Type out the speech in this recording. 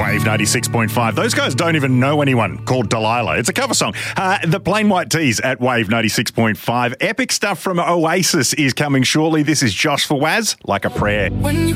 Wave 96.5. Those guys don't even know anyone called Delilah. It's a cover song. The Plain White Tees at Wave 96.5. Epic stuff from Oasis is coming shortly. This is Josh for Waz, Like a Prayer.